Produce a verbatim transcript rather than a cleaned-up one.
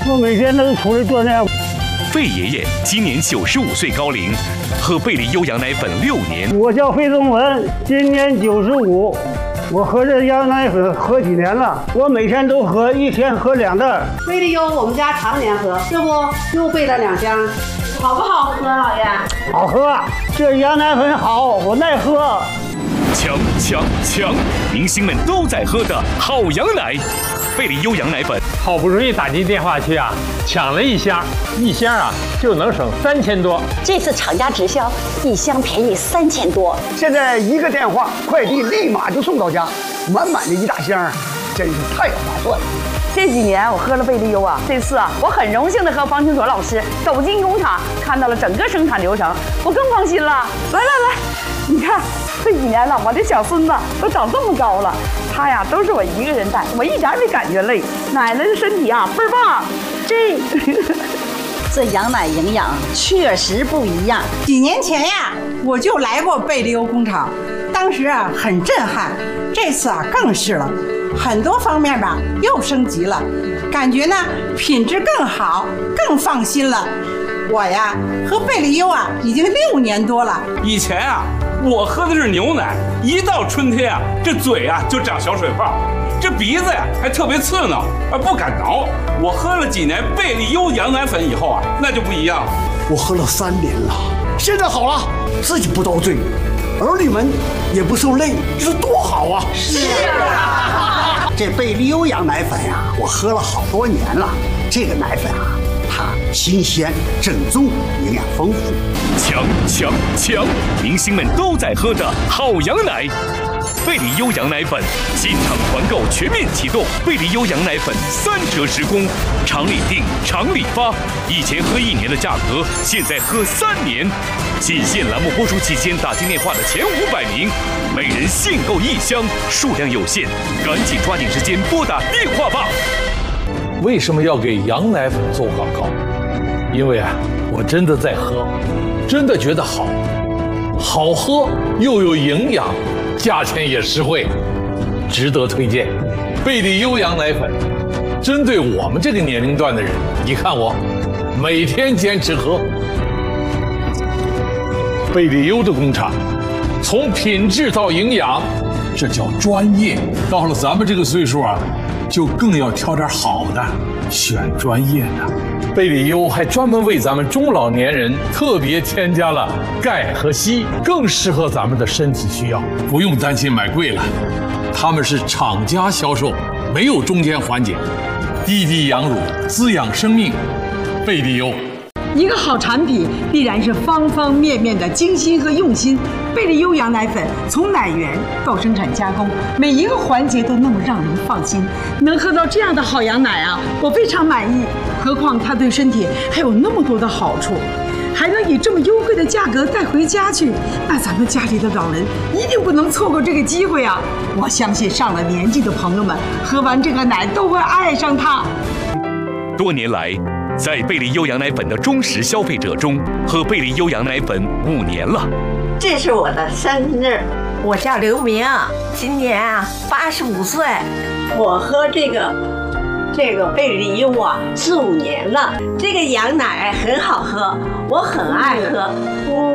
我每天都出来锻炼。 费爷爷今年九十五岁高龄，喝贝利优羊奶粉六年。 我叫费宗文，今年九十五。我喝这羊奶粉喝几年了？我每天都喝，一天喝两袋。 贝利优我们家常年喝，这不又备了两箱，好不好喝，老爷？ 好喝，这羊奶粉好，我爱喝。 强强强！明星们都在喝的好羊奶，贝利优羊奶粉。 好不容易打进电话去啊，抢了一箱，一箱啊就能省三千多。 这次厂家直销，一箱便宜三千多。 现在一个电话，快递立马就送到家，满满的一大箱，真是太划算了。 这几年我喝了贝利优啊，这次啊，我很荣幸的和方清楚老师走进工厂，看到了整个生产流程，我更放心了。来来来，你看这几年了，我这小孙子都长这么高了，他呀都是我一个人带，我一点没感觉累。奶奶的身体啊倍儿棒，这这羊奶营养确实不一样。 几年前呀，我就来过贝利优工厂，当时啊很震撼，这次啊更是了。很多方面吧又升级了，感觉呢品质更好，更放心了。我呀喝贝利优啊已经六年多了。 以前啊我喝的是牛奶，一到春天啊这嘴啊就长小水泡，这鼻子呀还特别刺挠，啊不敢挠。我喝了几年贝利优羊奶粉以后啊，那就不一样了。 我喝了三年了，现在好了，自己不遭罪，儿女们也不受累，这是多好啊！ 是啊， 这贝利优羊奶粉呀、啊，我喝了好多年了。这个奶粉啊，它新鲜、正宗，营养丰富。 强强强！明星们都在喝的好羊奶。贝利优羊奶粉进场团购全面启动，贝利优羊奶粉三折实供，厂里订，厂里发。以前喝一年的价格，现在喝三年。仅限栏目播出期间打进电话的前五百名，每人限购一箱，数量有限，赶紧抓紧时间拨打电话吧。 为什么要给羊奶粉做广告？因为啊，我真的在喝，真的觉得好，好喝又有营养。价钱也实惠，值得推荐。贝利优羊奶粉，针对我们这个年龄段的人，你看我每天坚持喝。贝利优的工厂，从品质到营养，这叫专业。到了咱们这个岁数啊，就更要挑点好的，选专业的。贝利优还专门为咱们中老年人特别添加了钙和硒，更适合咱们的身体需要，不用担心买贵了。他们是厂家销售，没有中间环节，滴滴养乳，滋养生命。贝利优。 一个好产品必然是方方面面的精心和用心。贝利优羊奶粉从奶源到生产加工，每一个环节都那么让人放心。能喝到这样的好羊奶啊，我非常满意。何况它对身体还有那么多的好处，还能以这么优惠的价格带回家去，那咱们家里的老人一定不能错过这个机会啊！我相信上了年纪的朋友们喝完这个奶都会爱上它。 多年来，在贝利优羊奶粉的忠实消费者中，喝贝利优羊奶粉五年了。 这是我的生日， 我叫刘明，今年啊八十五岁。 我喝这个这个贝利优啊四五年了，这个羊奶很好喝，我很爱喝。